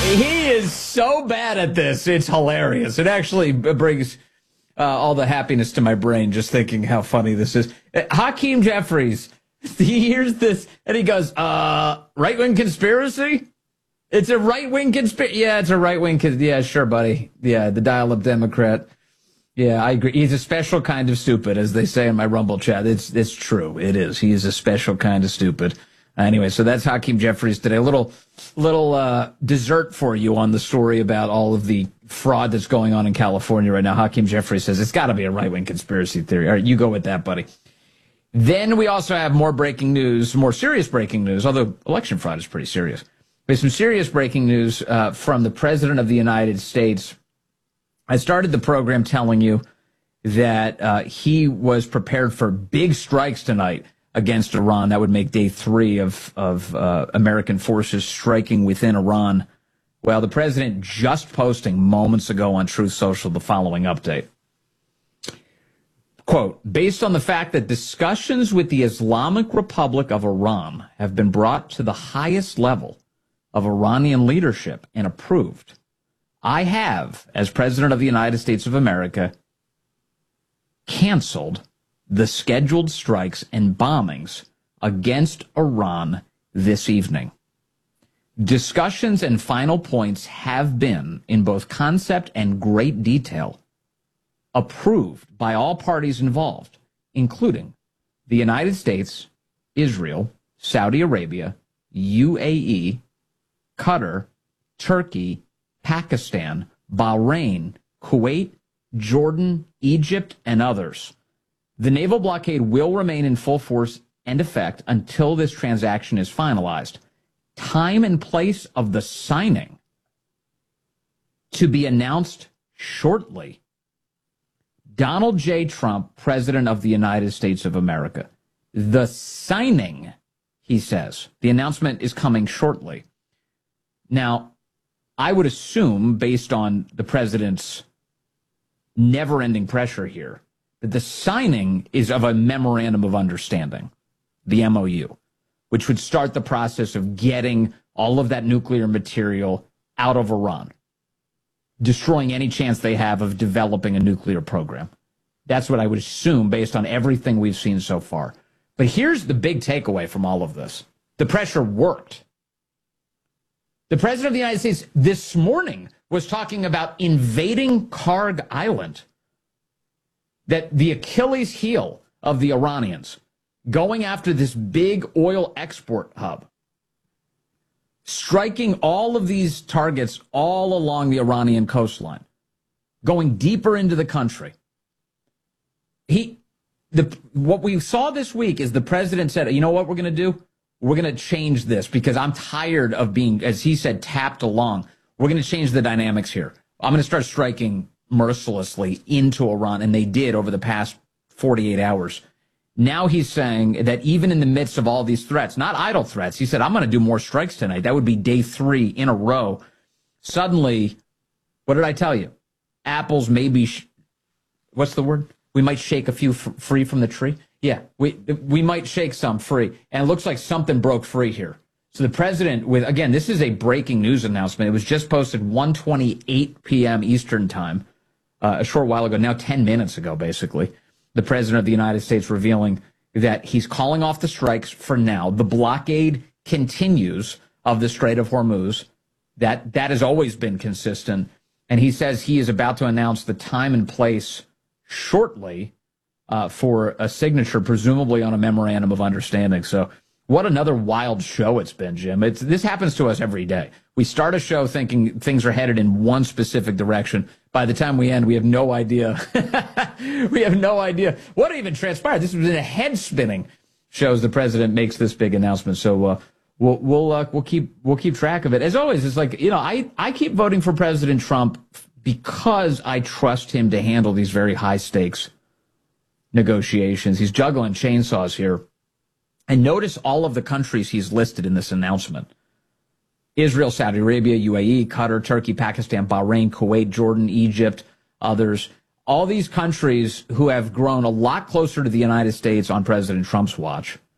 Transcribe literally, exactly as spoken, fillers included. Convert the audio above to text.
He is so bad at this. It's hilarious. It actually brings uh, all the happiness to my brain just thinking how funny this is. Uh, Hakeem Jeffries, he hears this and he goes, uh, right-wing conspiracy? It's a right-wing conspiracy. Yeah, it's a right-wing. Con- yeah, sure, buddy. Yeah, the dial-up Democrat. Yeah, I agree. He's a special kind of stupid, as they say in my Rumble chat. It's it's true. It is. He is a special kind of stupid. Anyway, so that's Hakeem Jeffries today. A little little uh, dessert for you on the story about all of the fraud that's going on in California right now. Hakeem Jeffries says it's got to be a right-wing conspiracy theory. All right, you go with that, buddy. Then we also have more breaking news, more serious breaking news, although election fraud is pretty serious. We have some serious breaking news uh, from the President of the United States. I started the program telling you that uh, he was prepared for big strikes tonight against Iran. That would make day three of, of uh, American forces striking within Iran. Well, the president just posting moments ago on Truth Social the following update. Quote, based on the fact that discussions with the Islamic Republic of Iran have been brought to the highest level of Iranian leadership and approved, I have, as President of the United States of America, canceled the scheduled strikes and bombings against Iran this evening. Discussions and final points have been, in both concept and great detail, approved by all parties involved, including the United States, Israel, Saudi Arabia, U A E, Qatar, Turkey, Pakistan, Bahrain, Kuwait, Jordan, Egypt, and others. The naval blockade will remain in full force and effect until this transaction is finalized. Time and place of the signing to be announced shortly. Donald J. Trump, President of the United States of America. The signing, he says. The announcement is coming shortly. Now, I would assume, based on the president's never-ending pressure here, that the signing is of a memorandum of understanding, the M O U, which would start the process of getting all of that nuclear material out of Iran, destroying any chance they have of developing a nuclear program. That's what I would assume based on everything we've seen so far. But here's the big takeaway from all of this. The pressure worked. The President of the United States this morning was talking about invading Karg Island, that the Achilles heel of the Iranians, going after this big oil export hub, striking all of these targets all along the Iranian coastline, going deeper into the country. He, the what we saw this week is the president said, you know what we're going to do? We're going to change this because I'm tired of being, as he said, tapped along. We're going to change the dynamics here. I'm going to start striking mercilessly into Iran, and they did over the past forty-eight hours. Now he's saying that even in the midst of all these threats, not idle threats, he said, I'm going to do more strikes tonight. That would be day three in a row. Suddenly, what did I tell you? Apples maybe, sh- what's the word? We might shake a few f- free from the tree. Yeah, we we might shake some free. And it looks like something broke free here. So the president, with again, this is a breaking news announcement. It was just posted one twenty-eight p.m. Eastern time, uh, a short while ago, now ten minutes ago, basically. The president of the United States revealing that he's calling off the strikes for now. The blockade continues of the Strait of Hormuz. That that has always been consistent. And he says he is about to announce the time and place shortly uh, for a signature, presumably on a memorandum of understanding. So what another wild show it's been, Jim. It's, this happens to us every day. We start a show thinking things are headed in one specific direction. By the time we end, we have no idea. We have no idea what even transpired. This was a head-spinning show as the president makes this big announcement. So uh, we'll we'll uh, we'll keep we'll keep track of it. As always, it's like, you know, I I keep voting for President Trump because I trust him to handle these very high stakes negotiations. He's juggling chainsaws here. And notice all of the countries he's listed in this announcement. Israel, Saudi Arabia, U A E, Qatar, Turkey, Pakistan, Bahrain, Kuwait, Jordan, Egypt, others. All these countries who have grown a lot closer to the United States on President Trump's watch.